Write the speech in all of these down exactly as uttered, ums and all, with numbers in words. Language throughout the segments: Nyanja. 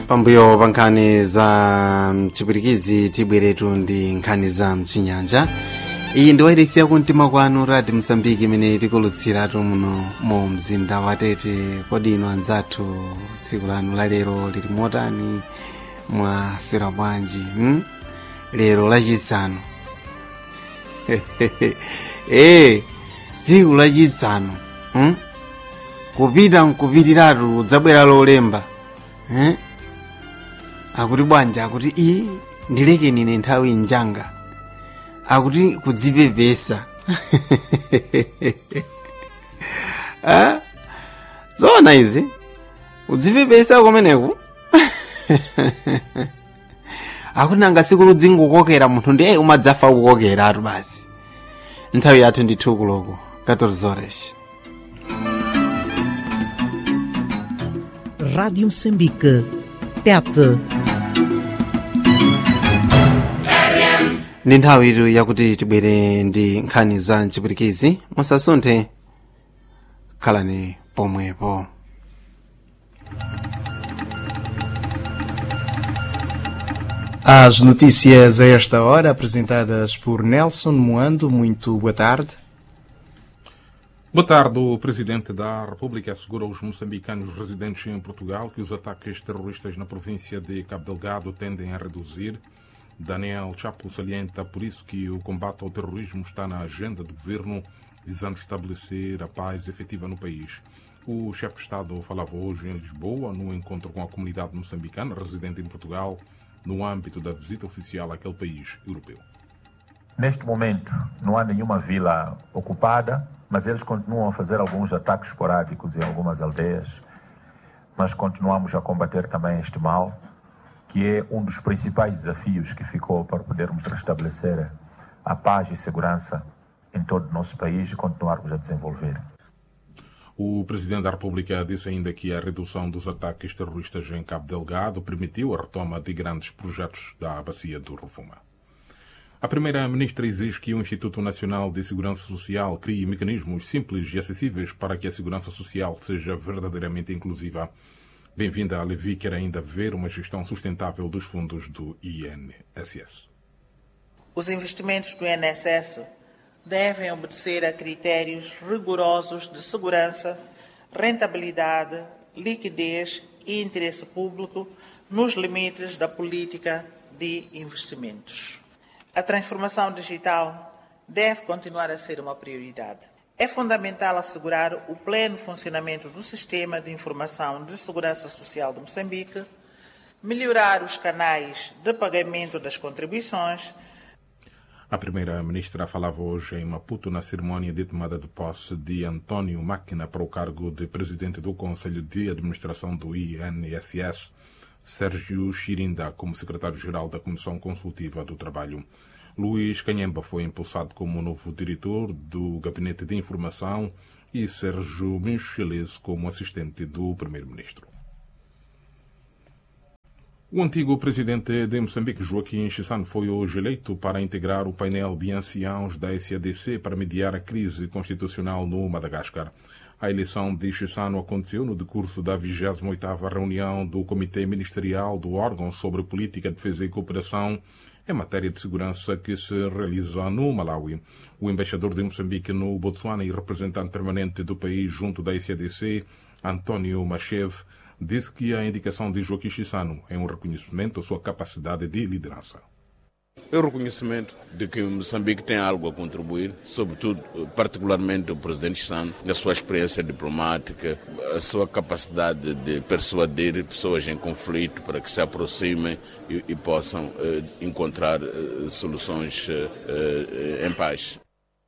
pambuyo pa nkhani za mchipwirikizi tibweretu ndi nkhani za mchinyanja. Iyi ndi wairesi yakumtima kwanu Radio Msambiki imene tikulutsiratu muno mu mzinda wa Tete. Kodi inu anzathu tsiku lanu la lero lili motani, mwaswera bwanji? hmm? Lero lachisanu eh tsiku lachisanu hmm? kupita nkupitiratu dzabwera lolemba eh? Akuti bwanja, akuti iyi ndilekeni ine nthawi njanga, akuti kudzipepesa ah? Zona izi kudzipepesa kumeneku akuti nanga siku ludzingukokera munthu ndiye umadzafa kukokera atu basi. Nthawi yathu ndi two kuloko quatorze horas. Rádio Moçambique, Tete. Ndi nthawi ino yakuti tibwere ndi nkhani za mchipwirikizi. Musasunthe, khalani pomwepo. As notícias a esta hora, apresentadas por Nelson Moando. Muito boa tarde. Boa tarde. O Presidente da República assegura aos moçambicanos residentes em Portugal que os ataques terroristas na província de Cabo Delgado tendem a reduzir. Daniel Chapo salienta por isso que o combate ao terrorismo está na agenda do governo, visando estabelecer a paz efetiva no país. O chefe de Estado falava hoje em Lisboa, no encontro com a comunidade moçambicana residente em Portugal, no âmbito da visita oficial àquele país europeu. Neste momento, não há nenhuma vila ocupada, mas eles continuam a fazer alguns ataques esporádicos em algumas aldeias. Mas continuamos a combater também este mal, que é um dos principais desafios que ficou para podermos restabelecer a paz e segurança em todo o nosso país e continuarmos a desenvolver. O Presidente da República disse ainda que a redução dos ataques terroristas em Cabo Delgado permitiu a retoma de grandes projetos da Bacia do Rovuma. A Primeira-Ministra exige que o Instituto Nacional de Segurança Social crie mecanismos simples e acessíveis para que a segurança social seja verdadeiramente inclusiva. Bem-vinda a Levi quer ainda ver uma gestão sustentável dos fundos do I N S S. Os investimentos do I N S S devem obedecer a critérios rigorosos de segurança, rentabilidade, liquidez e interesse público nos limites da política de investimentos. A transformação digital deve continuar a ser uma prioridade. É fundamental assegurar o pleno funcionamento do Sistema de Informação de Segurança Social de Moçambique, melhorar os canais de pagamento das contribuições. A Primeira-Ministra falava hoje em Maputo na cerimónia de tomada de posse de António Máquina para o cargo de Presidente do Conselho de Administração do I N S S, Sérgio Chirinda como Secretário-Geral da Comissão Consultiva do Trabalho. Luís Canhemba foi impulsado como novo diretor do Gabinete de Informação e Sérgio Micheles como assistente do Primeiro-Ministro. O antigo presidente de Moçambique, Joaquim Chissano, foi hoje eleito para integrar o painel de anciãos da S A D C para mediar a crise constitucional no Madagascar. A eleição de Chissano aconteceu no decurso da vigésima oitava reunião do Comitê Ministerial do órgão sobre Política, Defesa e Cooperação em matéria de segurança que se realiza no Malawi. O embaixador de Moçambique no Botsuana e representante permanente do país junto da S A D C, António Machev, disse que a indicação de Joaquim Chissano é um reconhecimento à sua capacidade de liderança. É o reconhecimento de que Moçambique tem algo a contribuir, sobretudo, particularmente o presidente Chissano, na sua experiência diplomática, a sua capacidade de persuadir pessoas em conflito para que se aproximem e, e possam eh, encontrar eh, soluções eh, em paz.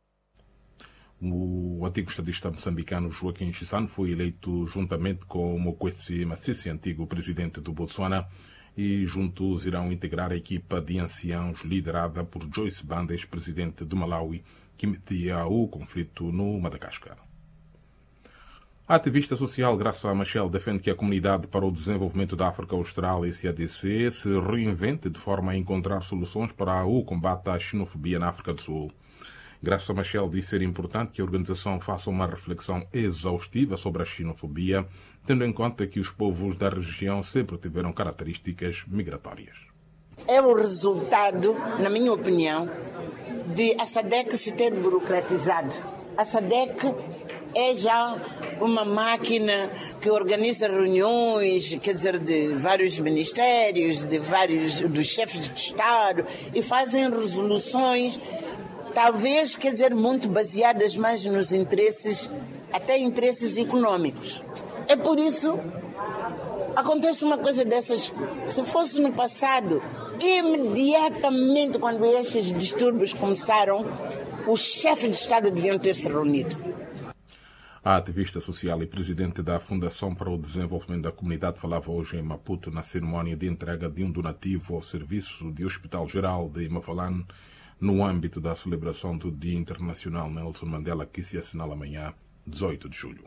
O antigo estadista moçambicano Joaquim Chissano foi eleito juntamente com Mokwetsi Masisi, antigo presidente do Botsuana, e juntos irão integrar a equipa de anciãos liderada por Joyce Banda, ex-presidente do Malawi, que media o conflito no Madagascar. A ativista social Graça Machel defende que a Comunidade para o Desenvolvimento da África Austral, S A D C, se reinvente de forma a encontrar soluções para o combate à xenofobia na África do Sul. Graça Machel disse ser importante que a organização faça uma reflexão exaustiva sobre a xenofobia, tendo em conta que os povos da região sempre tiveram características migratórias. É o resultado, na minha opinião, de a SADC se ter burocratizado. A SADC é já uma máquina que organiza reuniões, quer dizer, de vários ministérios, de vários dos chefes de Estado, e fazem resoluções, talvez, quer dizer, muito baseadas mais nos interesses, até interesses econômicos. É por isso acontece uma coisa dessas. Se fosse no passado, imediatamente quando estes distúrbios começaram, os chefes de Estado deviam ter se reunido. A ativista social e presidente da Fundação para o Desenvolvimento da Comunidade falava hoje em Maputo na cerimónia de entrega de um donativo ao serviço de Hospital Geral de Mafalane, no âmbito da celebração do Dia Internacional Nelson Mandela, que se assinala amanhã, dezoito de julho.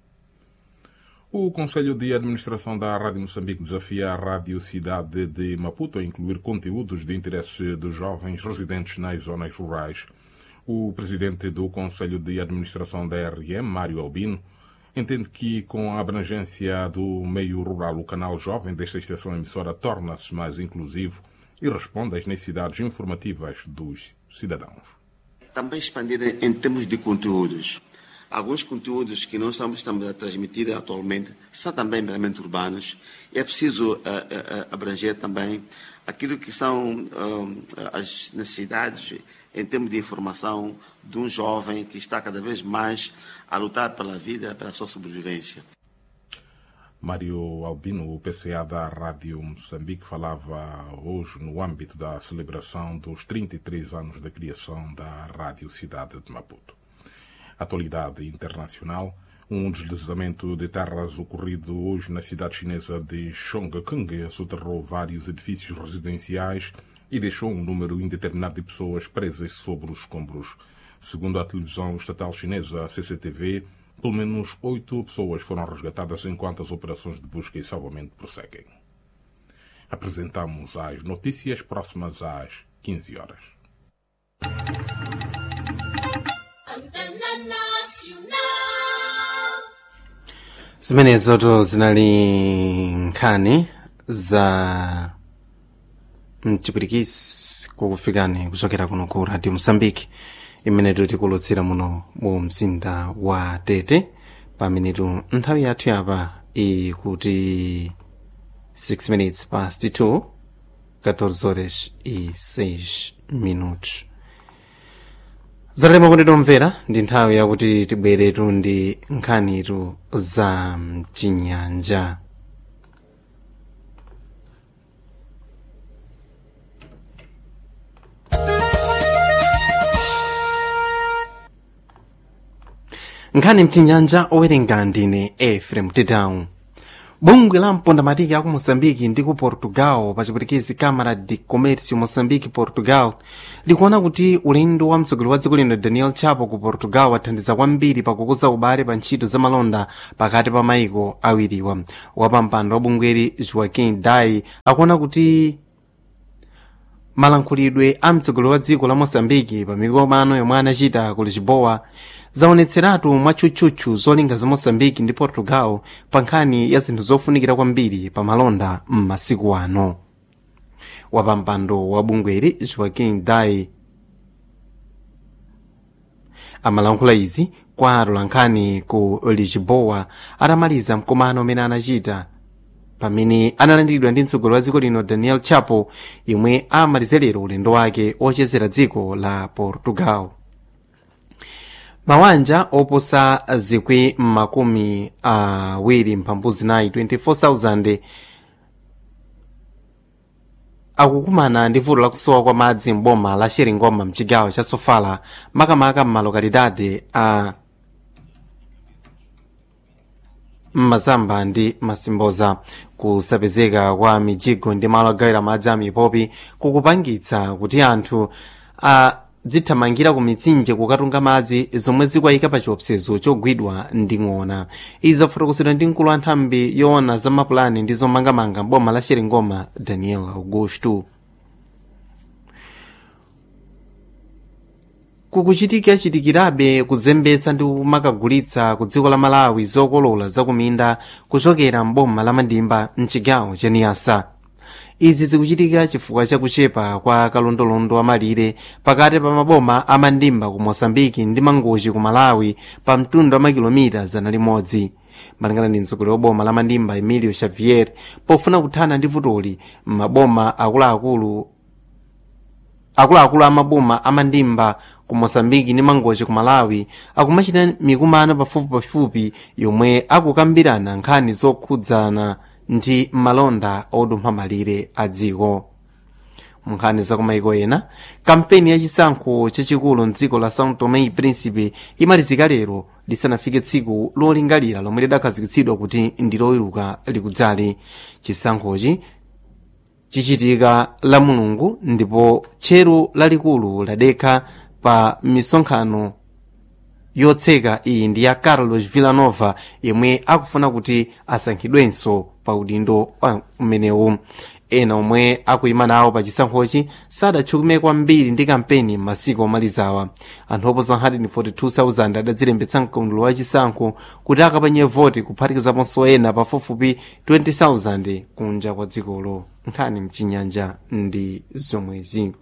O Conselho de Administração da Rádio Moçambique desafia a Rádio Cidade de Maputo a incluir conteúdos de interesse dos jovens residentes nas zonas rurais. O presidente do Conselho de Administração da R M, Mário Albino, entende que, com a abrangência do meio rural, o canal jovem desta estação emissora torna-se mais inclusivo e responde às necessidades informativas dos cidadãos. Também expandir em termos de conteúdos. Alguns conteúdos que nós estamos, estamos a transmitir atualmente são também meramente urbanos. É preciso uh, uh, abranger também aquilo que são uh, as necessidades em termos de informação de um jovem que está cada vez mais a lutar pela vida, pela sua sobrevivência. Mário Albino, o P C A da Rádio Moçambique, falava hoje no âmbito da celebração dos trinta e três anos da criação da Rádio Cidade de Maputo. Atualidade internacional, um deslizamento de terras ocorrido hoje na cidade chinesa de Chongqing soterrou vários edifícios residenciais e deixou um número indeterminado de pessoas presas sobre os escombros. Segundo a televisão estatal chinesa C C T V, pelo menos oito pessoas foram resgatadas enquanto as operações de busca e salvamento prosseguem. Apresentamos as notícias próximas às quinze horas. zimenezo zinali nkhani za mchipwirikisi kukufikani kuchokera kuno ku Radio Moçambique imene tikulutsira muno mu mzinda wa Tete pamenetu nthawi yathu yapa ikuti six minutes past two, quatorze horas e seis minutos. Zatalema kuti tomvera ndi nthawi yakuti tibweretu ndi nkhanitu za mchinyanja. Nkhani mchinyanja owerenga ndine Efrem Tedau. Bungwe la mpondamatiki aku Moçambique ndi ku Portugal pa chipwitikizi Câmara de Comércio Moçambique Portugal likuona kuti ulendo wa mtsogoleri wa dziko lino Daniel Chapo ku Portugal wathandiza kwambiri pakukuza ubale pa ntchito za malonda pakati pa maiko awiriwa. Wapampando wa bungweri Joaquim Dai akuona kuti malankhulidwe a mtsogoleri wa dziko la Moçambique pa mikomano yomwe anachita ku Lisboa zaonetseratu mwatchutchutchu zolinga za Moçambique ndi Portugal pa nkhani ya zinthu zofunikira kwambiri pa malonda m'masiku ano. Wapampando wa bungweri Joaquim Dai amalankhula izi kwa atolankhani ku Lisboa atamaliza mkomano umene anachita pamene analandiridwa ndi mtsogoleri wa dziko lino Daniel Chapo imwe amaliza lero ulendo wake ochezera dziko la Portugal. Mawanja oposa zikwi makumi awiri mphambu zinayi twenty-four thousand akukumana ndi vuto lakusowa kwa madzi m'boma la Xeringoma mchigawo cha Sofala makamaka m'malokalidade a Mazamba ndi Masimboza. Kusapezeka kwa mijigo ndi malo agawira madzi a mipopi kukupangitsa kuti anthu a dzithamangira ku mitsinje kukatunga madzi zomwe zikwayika pa chiopsezo chogwidwa ndi ng'ona. Izi zafotokozedwa ndi mkulu wa nthambi yoona za mapulani ndi zomangamanga m'boma la Xeringoma Daniel Augusto. kukuchitika chitikirabe kuzembetsa ndi kumakagulitsa ku dziko la Malawi zokolola zakuminda kuchokera mboma la Mandimba mchigawo cha Niasa. Izi zikuchitika chifukwa cha kuchepa kwa kalondolondo wa malire pakati pa maboma a Mandimba ku Mosambiki ndi Mangochi ku Malawi pa mtunda wa makilomita zana limodzi. Malingana ndi mtsogoleri wa boma la Mandimba Emilio Xavier, pofuna kuthana ndi vutoli maboma akuluakulu akuluakulu amaboma a Mandimba ku Mosambiki ndi Mangochi ku Malawi akumachita mikumano pafupi pafupi yomwe akukambirana nkhani zokhudzana ndi malonda odumpha malire a dziko. Munkhani za kumaiko ena, kampeni ya chisankho chachikulu mdziko la São Tomé e Príncipe imalizika lero lisanafike tsiku lolingalira lomwe lidakhazikitsidwa kuti ndi loweruka likudzali. Chisankhochi chichitika la Mulungu ndipo tcheru lalikulu ladekha pa misonkhano yotseka iyi ndi ya Carlos Villanova yemwe akufuna kuti asankhidwenso pa udindo umenewu. Ena omwe akuyima nawo pa chisankhochi sadatchukume kwambiri ndi kampeni m'masiku omalizawa. Anthu oposa one hundred forty-two thousand adadzilembetsa mkaundula wa chisankho kuti akapanye voti kuphatikizaponso ena pafupifupi twenty thousand kunja kwa dzikolo. Nkhani mchinyanja ndi zomwezi.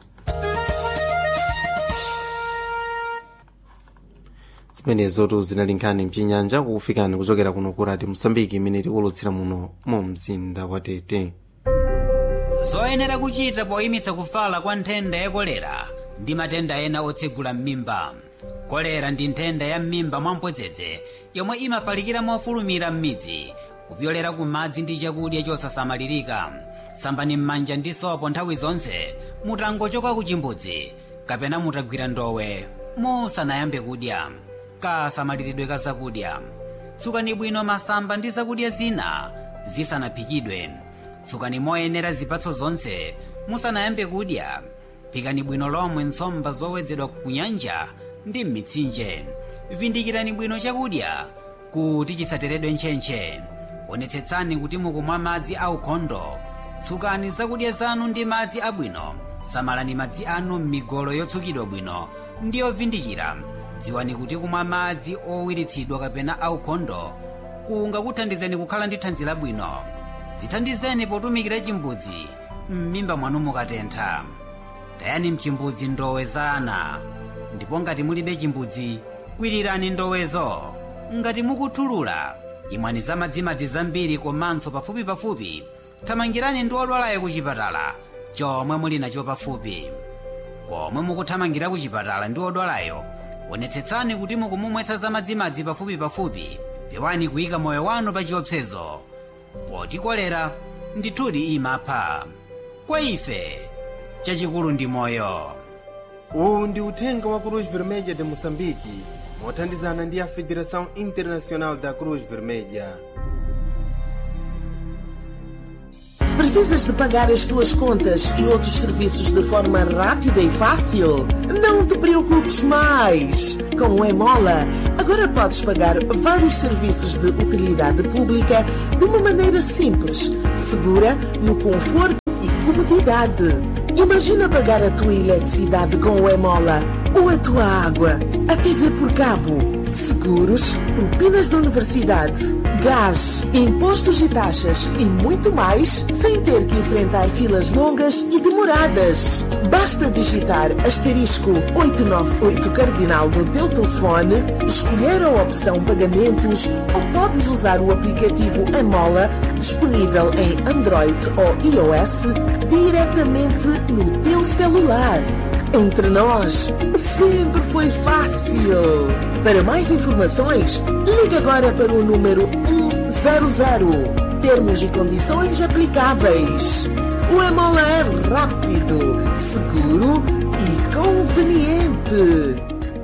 Zimenezotu zinali nkhani mchinyanja kukufikani kuchokera kuno ku Radio Mosambiki imene tikulutsira muno mu mzinda wa Tete. Zoyenera kuchita poyimitsa kufala kwa nthenda ya kolera ndi matenda ena otsegula m'mimba. Kolera ndi nthenda ya m'mimba mwamphodzedze yomwe imafalikira mofulumira m'midzi, kupyolera ku madzi ndi chakudya chosasamalirika. Sambani m'manja ndi sopo nthawi zonse mutangochoka ku chimbudzi kapena mutagwira ndowe musanayambe kudya. Kasamaliridwe ka zakudya. Tsukani bwino masamba ndi zakudya zina zisanaphikidwe. Tsukani moyenera zipatso zonse musanayambe kudya. Phikani bwino lomwe nsomba zowedzedwa ku nyanja ndi m'mitsinje. Vindikirani bwino chakudya kuti chisateredwe ntchentche. Onetsetsani kuti mukumwa madzi aukhondo. Tsukani zakudya zanu ndi madzi abwino. Samalani madzi anu m'migolo yotsukidwa bwino ndi yovindikira. Dziwani kuti kumwa madzi owiritsidwa kapena aukhondo kungakuthandizeni kukhala ndi thanzi labwino. Zithandizeni potumikira chimbudzi m'mimba mwanu mukatentha. Tayani mchimbudzi ndowe za ana, ndipo ngati mulibe chimbudzi kwirirani ndowezo. Ngati mukuthulula imwani za madzimadzi zambiri komanso pafupi pafupi thamangirani ndi odwalayo ku chipatala chomwe muli nacho pafupi. Komwe mukuthamangira ku chipatala ndi odwalayo, onetsetsani kuti mukumumwetsa za madzimadzi pafupi pafupi. Pewani kuyika moyo wanu pa chiopsezo, poti kolera ndithudi imapha. Kwa ife chachikulu ndi moyo. Uwu ndi uthenga wa Cruz Vermelha de Moçambique mothandizana ndi a Federação Internacional da Cruz Vermelha. Precisas de pagar as tuas contas e outros serviços de forma rápida e fácil? Não te preocupes mais! Com o Emola, agora podes pagar vários serviços de utilidade pública de uma maneira simples, segura, no conforto e comodidade. Imagina pagar a tua eletricidade com o Emola, ou a tua água, a T V por cabo, seguros, propinas da universidade, gás, impostos e taxas e muito mais, sem ter que enfrentar filas longas e demoradas. Basta digitar asterisco oitocentos e noventa e oito cardinal no teu telefone, escolher a opção pagamentos ou podes usar o aplicativo Emola, disponível em Android ou iOS, diretamente no teu celular. Entre nós, sempre foi fácil. Para mais informações, ligue agora para o número um zero zero. Termos e condições aplicáveis. O Emola é rápido, seguro e conveniente.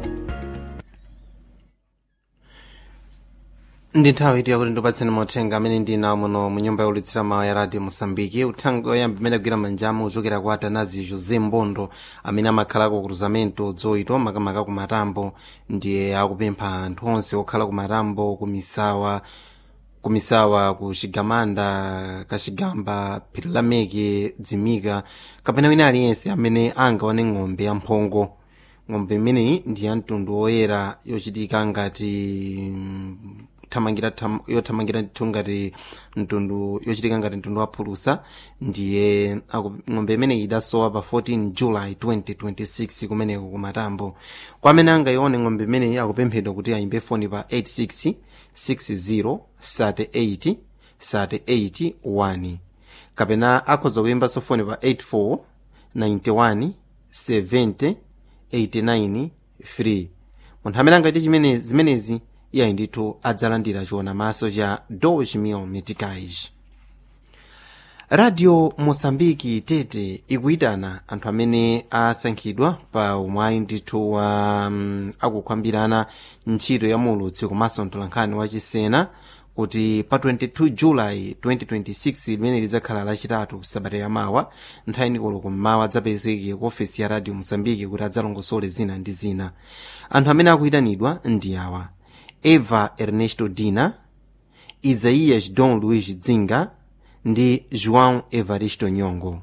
Ndi nthawi iti yakuti ndipatseni mauthenga amene ndinawo muno mu nyumba yaulitsira mawu ya Radio Mosambiki. Uthenga oyamba amene agwira manjamu uchokera kwa Atanazi José Mbondo amene amakhalako ku cruzamento dzoito makamaka ku Matambo. Ndiye akupempha anthu onse okhala ku Matambo, ku Misawa, ku Misawa, ku Chigamanda, Kachigamba, Phiri la Meke, Dzimika kapena wina aliyense amene angaone ng'ombe yamphongo ng'ombe imeneyi ndi ya mtundu woyera yochitika ngati thamangira tham, yothamangira ndithu ngati mtundu yochitika ngati mtundu wa phulusa ndiye ng'ombe imeneyi idasowa pa fourteen July twenty twenty-six kumeneko kumatambo. Kwa amene angayione ng'ombe imeneyi akupemphedwa kuti ayimbe foni pa eight six six zero three eight three eight one kapena akhoza kuyimbanso foni pa eight four nine one seven zero eight nine three. Munthu amene angaite chimene zimenezi iye ndithu adzalandira chiona maso cha dois mil meticais. Radio Mosambiki Tete ikuyitana anthu amene asankhidwa pa umwayi ndithu wa um, akukhwambirana ntchito ya muulutsi komanso mtolankhani wachisena kuti pa twenty-two July twenty twenty-six limene lidzakhala lachitatu sabata yamawa nthawi nikolo kummawa adzapezeke ku ofesi ya Radio Mosambiki kuti adzalongosole zina ndi zina. Anthu amene akuyitanidwa ndi awa: Eva Ernesto Dina, Isaías Dom Luiz Dzinga ndi João Evaristo Nyongo.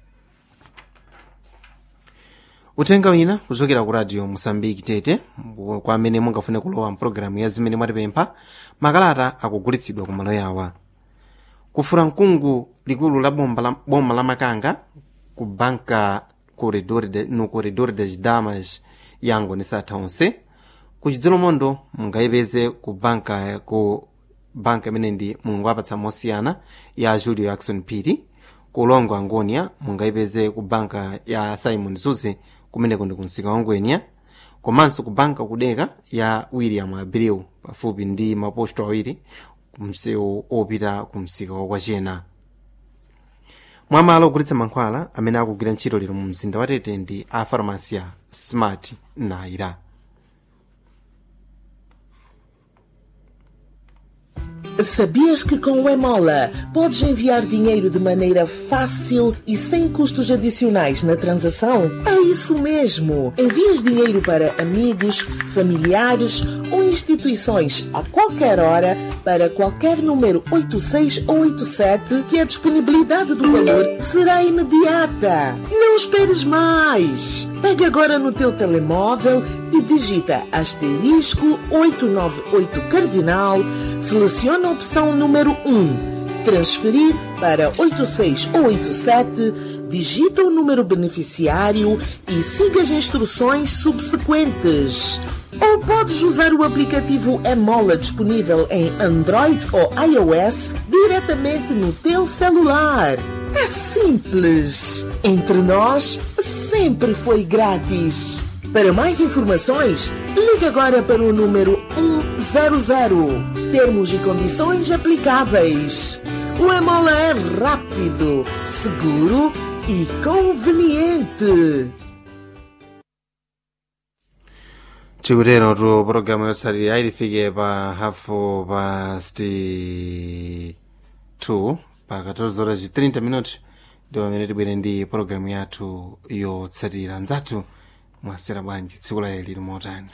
Utenga wina kuchokera ku Radio Mosambiki Tete kwa amene mungafune kulowa mpulogalamu ya zimene mwatipempha, makalata akugulitsidwa ku malo yawa. Kufura mkungu likulu la bomba la, bomba la Makanga ku banka corredor de, no corredor das damas yango ni satha onse. Kuchidzolo mondo mungayipeze ku banka ku banka imene ndi mulungu apatsa mosiyana ya Julio Jackson Phiri. Kulongo Angonia mungayipeze ku banka ya Simon Zuze kumeneko ndi kunsika wangwenya. Komanso ku banka kudeka ya William Abreu pafupi ndi maposto awiri kumsewu opita kumsika wakwachena. Mwamalo ogulitsa mankhwala amene akugwira ntchito lero mu mzinda wa Tete ndi a farmacia Smart Naira. Sabias que com o Emola podes enviar dinheiro de maneira fácil e sem custos adicionais na transação? É isso mesmo! Envias dinheiro para amigos, familiares ou instituições a qualquer hora para qualquer número oito seis ou oito sete que a disponibilidade do valor será imediata. Não esperes mais! Pega agora no teu telemóvel e digita asterisco oito nove oito cardinal, seleciona a opção número um, transferir para oito seis ou oito sete, digita o número beneficiário e siga as instruções subsequentes. Ou podes usar o aplicativo Emola disponível em Android ou iOS diretamente no teu celular. É simples. Entre nós, sempre foi grátis. Para mais informações, ligue agora para o número um zero zero. Termos e condições aplicáveis. O Emola é rápido, seguro e conveniente. Chikutero tu programu yotsatira ilifike pa hafu past two pa catorze horas e trinta minutos ndio amene tibwere ndi programu yathu yotsatira. Nzathu mwasera bwanji tsiku la lero motani?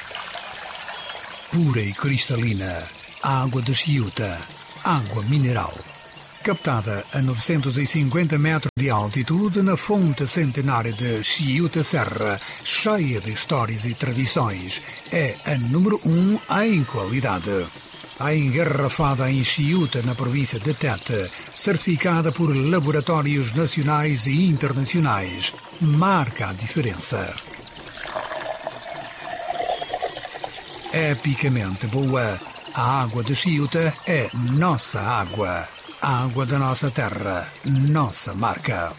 Pura e cristalina, água de Chiuta, água mineral. Captada a novecentos e cinquenta metros de altitude na fonte centenária de Chiuta Serra, cheia de histórias e tradições, é a número um em qualidade. A engarrafada em Chiuta, na província de Tete, certificada por laboratórios nacionais e internacionais, marca a diferença. Epicamente boa, a água de Chiuta é nossa água. A água da nossa terra, nossa marca.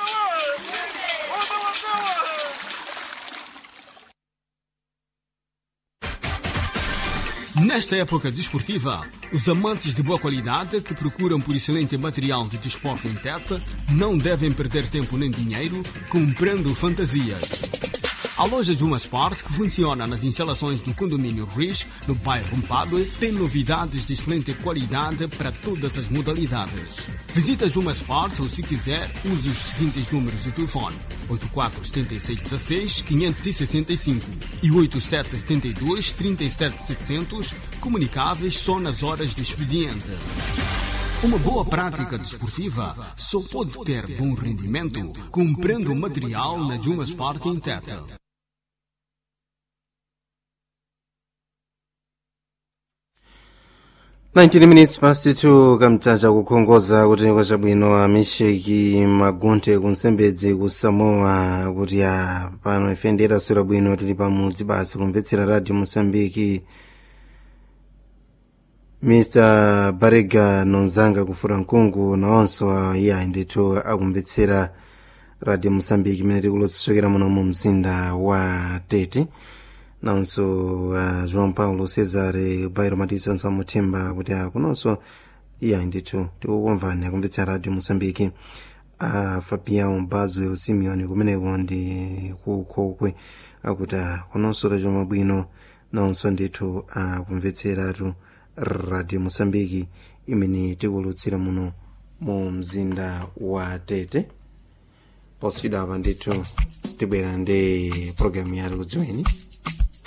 Nesta época desportiva, os amantes de boa qualidade que procuram por excelente material de desporto em Tete não devem perder tempo nem dinheiro comprando fantasias. A loja Juma Sport, que funciona nas instalações do condomínio Riz, no bairro Mpadue, tem novidades de excelente qualidade para todas as modalidades. Visita Juma Sport ou, se quiser, use os seguintes números de telefone: oito quatro sete seis um seis cinco seis cinco e oito sete sete dois três sete sete zero zero, comunicáveis só nas horas de expediente. Uma boa prática desportiva só pode ter bom rendimento comprando material na Juma Sport em Tete. nineteen minutes past two kamchacha kukhongoza kuti kwachabwino amisheki magunte kunsembedzi ku Samoa kuti ya pano ife ndiyeta sura bwino tili pamudzi basi kumvetsera radio Mosambiki. Mister Barega Nonzanga kufura nkungu naonso iya ndithu akumvetsera radio Mosambiki imene tikulotsokera muno mu mzinda wa Tete. Naonso uh, João Paulo Cesare Bairo Matisa Nsamuthemba kuti akunonso iya ndithu tikukumvani akumvetsera radio Mosambiki. Uh, Fabião Bazuelo Simeone kumeneko ndi kukhokwe akuti kunonso radio mabwino naonso ndithu akumvetseratu uh, radio Mosambiki imene tikulutsira muno mu mzinda wa Tete. Posfida apa ndithu tibwera ndi programu yali kudziweni.